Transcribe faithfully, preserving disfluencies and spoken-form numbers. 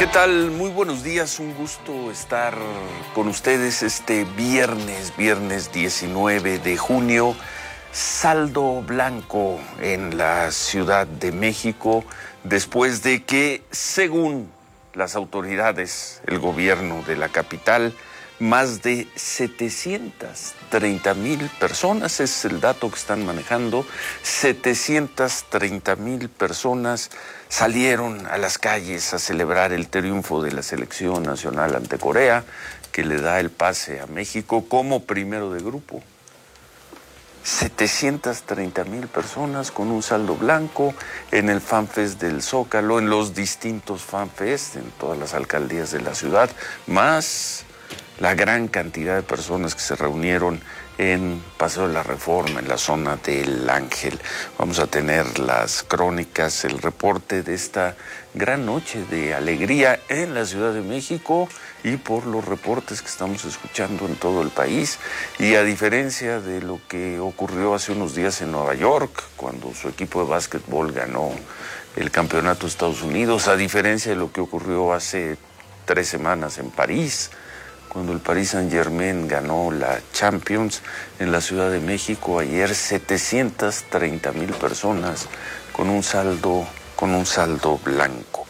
¿Qué tal? Muy buenos días, un gusto estar con ustedes este viernes, viernes diecinueve de junio, saldo blanco en la Ciudad de México, después de que, según las autoridades, el gobierno de la capital, más de setecientas treinta mil personas, es el dato que están manejando, setecientas treinta mil personas salieron a las calles a celebrar el triunfo de la selección nacional ante Corea, que le da el pase a México como primero de grupo. setecientas treinta mil personas con un saldo blanco en el FanFest del Zócalo, en los distintos FanFest, en todas las alcaldías de la ciudad, más la gran cantidad de personas que se reunieron en Paseo de la Reforma, en la zona del Ángel. Vamos a tener las crónicas, el reporte de esta gran noche de alegría en la Ciudad de México y por los reportes que estamos escuchando en todo el país. Y a diferencia de lo que ocurrió hace unos días en Nueva York, cuando su equipo de básquetbol ganó el campeonato de Estados Unidos, a diferencia de lo que ocurrió hace tres semanas en París, cuando el Paris Saint-Germain ganó la Champions, en la Ciudad de México ayer setecientas treinta mil personas con un saldo, con un saldo blanco.